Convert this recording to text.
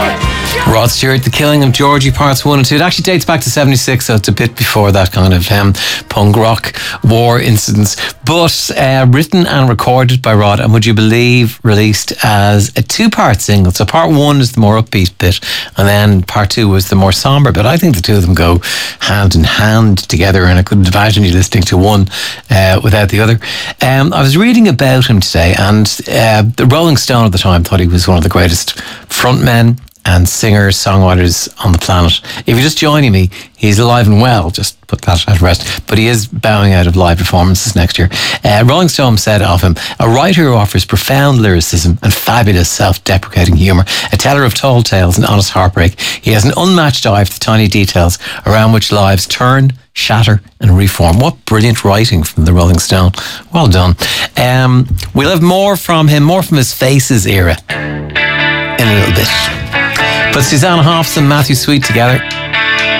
Rod Stewart, The Killing of Georgie, parts 1 and 2. It actually dates back to 76, so it's a bit before that kind of punk rock war incidents. But written and recorded by Rod, and would you believe, released as a 2-part single. So part 1 is the more upbeat bit, and then part 2 was the more somber bit. I think the two of them go hand in hand together, and I couldn't imagine you listening to one without the other. I was reading about him today, and the Rolling Stone at the time thought he was one of the greatest frontmen and singers, songwriters on the planet. If you're just joining me, he's alive and well, just put that at rest. But he is bowing out of live performances next year. Rolling Stone said of him, a writer who offers profound lyricism and fabulous self-deprecating humour, a teller of tall tales and honest heartbreak. He has an unmatched eye for the tiny details around which lives turn, shatter and reform. What brilliant writing from the Rolling Stone. Well done. We'll have more from him, more from his Faces era in a little bit. But Susanna Hoffs and Matthew Sweet together.